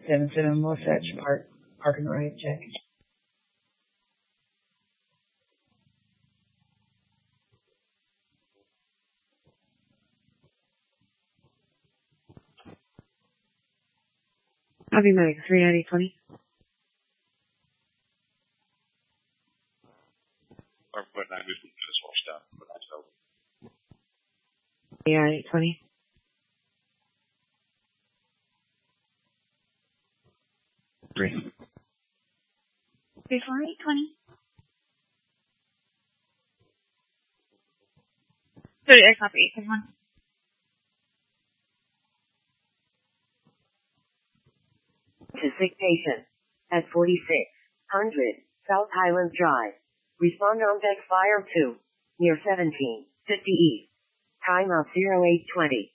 77 Wasatch Park and Ride, check. Copy Meg, 39020. Or put 9 movement to this washed out. Put 9 so. Yeah, 820. Three. Before 820. 30, I copy 821. To sick patient at 4600 South Highland Drive. Respond on deck fire 2 near 1750 East. Time of 0820.